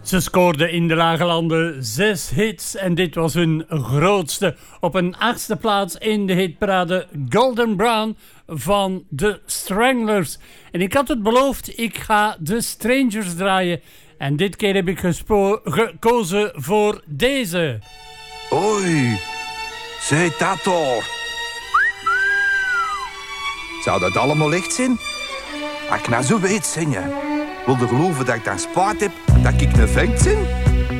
Ze scoorden in de Lage Landen 6 hits en dit was hun grootste. Op een 8e plaats in de hitparade Golden Brown van The Stranglers. En ik had het beloofd, ik ga The Strangers draaien. En dit keer heb ik gekozen voor deze. Oei, zeg dat toch. Zou dat allemaal echt zijn? Als ik nou zo weet zingen, wil je geloven dat ik dan spijt heb dat ik een vent ben?